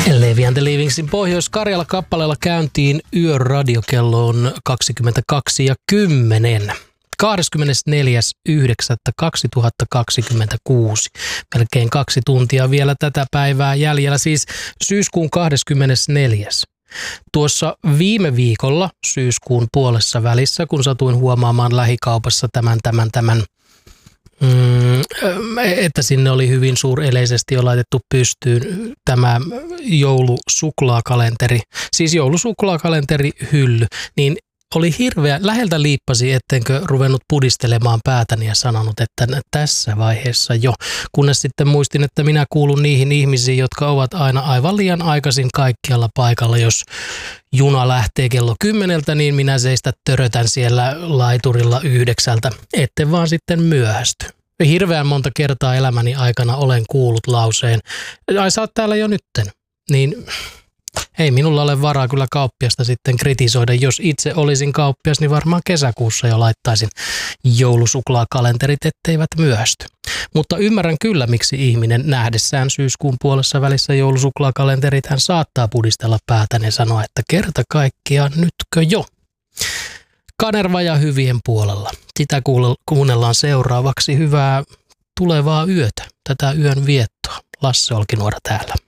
Levi and the Leavingsin Pohjois-Karjala-kappaleella käyntiin yöradiokello on 22:10. 24.9.2026. Melkein 2 tuntia vielä tätä päivää jäljellä, siis syyskuun 24. Tuossa viime viikolla syyskuun puolessa välissä, kun satuin huomaamaan lähikaupassa tämän että sinne oli hyvin suureleisesti jo laitettu pystyyn tämä joulusuklaakalenteri, siis joulusuklaakalenteri-hylly, niin oli hirveä, läheltä liippasi, ettenkö ruvennut pudistelemaan päätäni ja sanonut, että tässä vaiheessa jo. Kunnes sitten muistin, että minä kuulun niihin ihmisiin, jotka ovat aina aivan liian aikaisin kaikkialla paikalla. Jos juna lähtee kello 10, niin minä seistä törötän siellä laiturilla 9, ette vaan sitten myöhästy. Hirveän monta kertaa elämäni aikana olen kuullut lauseen, ai sä oot täällä jo nytten, niin ei minulla ole varaa kyllä kauppiasta sitten kritisoida. Jos itse olisin kauppias, niin varmaan kesäkuussa jo laittaisin joulusuklaakalenterit, etteivät myöhästy. Mutta ymmärrän kyllä, miksi ihminen nähdessään syyskuun puolessa välissä joulusuklaakalenterit hän saattaa pudistella päätään ja sanoa, että kerta kaikkiaan nytkö jo. Kanerva ja hyvien puolella. Sitä kuunnellaan seuraavaksi. Hyvää tulevaa yötä, tätä yön viettoa. Lasse Olkinuora täällä.